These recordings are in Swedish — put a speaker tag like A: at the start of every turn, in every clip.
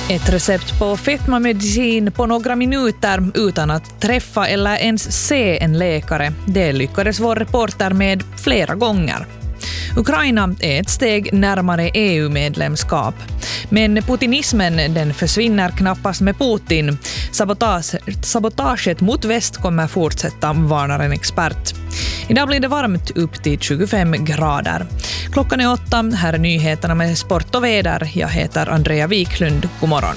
A: Ett recept på fetmamedicin på några minuter utan att träffa eller ens se en läkare. Det lyckades vår reporter med flera gånger. Ukraina är ett steg närmare EU-medlemskap. Men putinismen den försvinner knappast med Putin. Sabotaget mot väst kommer fortsätta, varnar en expert. Idag blir det varmt upp till 25 grader. Klockan är 8, här är nyheterna med sport och väder. Jag heter Andrea Wiklund, god morgon.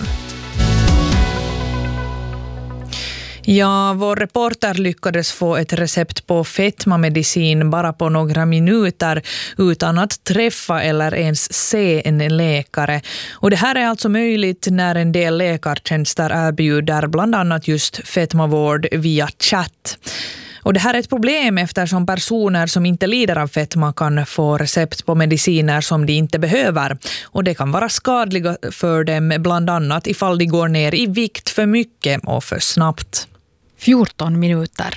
A: Ja, vår reporter lyckades få ett recept på fetmamedicin bara på några minuter utan att träffa eller ens se en läkare. Och det här är alltså möjligt när en del läkartjänster erbjuder bland annat just fetmavård via chatt. Och det här är ett problem eftersom personer som inte lider av fetma kan få recept på mediciner som de inte behöver. Och det kan vara skadliga för dem bland annat ifall de går ner i vikt för mycket och för snabbt.
B: 14 minuter.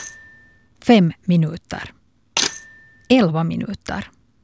B: 5 minuter. 11 minuter.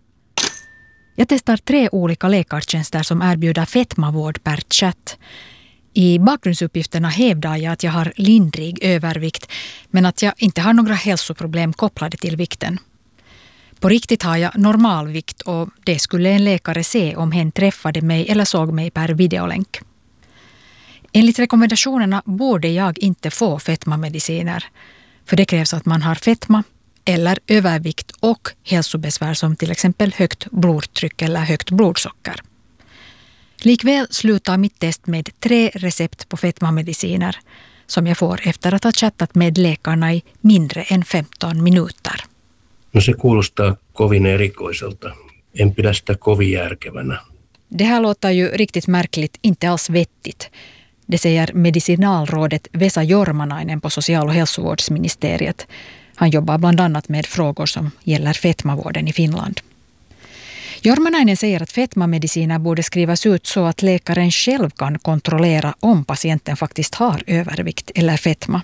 B: Jag testar 3 olika läkartjänster som erbjuder fetmavård per chatt. I bakgrundsuppgifterna hävdar jag att jag har lindrig övervikt men att jag inte har några hälsoproblem kopplade till vikten. På riktigt har jag normalvikt och det skulle en läkare se om hen träffade mig eller såg mig per videolänk. Enligt rekommendationerna borde jag inte få fetmamediciner, för det krävs att man har fetma eller övervikt och hälsobesvär som till exempel högt blodtryck eller högt blodsocker. Likväl slutar mitt test med 3 recept på fetmamediciner som jag får efter att ha chattat med läkarna i mindre än 15 minuter.
C: No se kuulostaa kovin erikoiselta. En pidä sitä kovin järkevänä.
B: Det här låter ju riktigt märkligt, inte alls vettigt. Det säger medicinalrådet Vesa Jormanainen på social- och hälsovårdsministeriet. Han jobbar bland annat med frågor som gäller fetmavården i Finland. Jormanainen säger att fetmamediciner borde skrivas ut så att läkaren själv kan kontrollera om patienten faktiskt har övervikt eller fetma.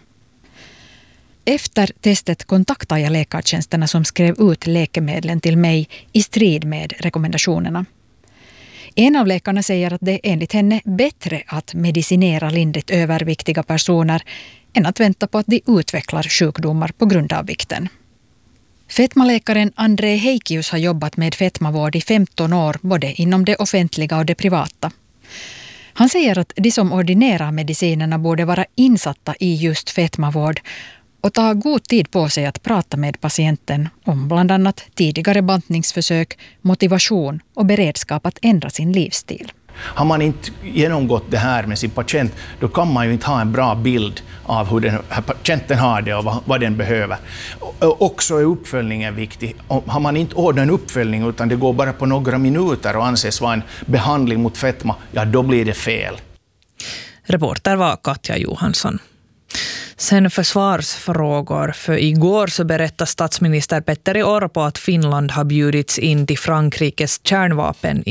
B: Efter testet kontaktar jag läkartjänsterna som skrev ut läkemedlen till mig i strid med rekommendationerna. En av läkarna säger att det är enligt henne bättre att medicinera lindrigt överviktiga personer än att vänta på att de utvecklar sjukdomar på grund av vikten. Fetmaläkaren André Heikius har jobbat med fetmavård i 15 år både inom det offentliga och det privata. Han säger att de som ordinerar medicinerna borde vara insatta i just fetmavård och ta god tid på sig att prata med patienten om bland annat tidigare bantningsförsök, motivation och beredskap att ändra sin livsstil.
D: Har man inte genomgått det här med sin patient, då kan man ju inte ha en bra bild av hur den här patienten har det och vad den behöver. Också är uppföljningen viktig. Har man inte ordnat en uppföljning utan det går bara på några minuter och anses vara en behandling mot fetma, ja då blir det fel.
A: Reporter var Katja Johansson. Sen försvarsfrågor, för igår så berättade statsminister Petteri Orpo att Finland har bjudits in till Frankrikes kärnvapen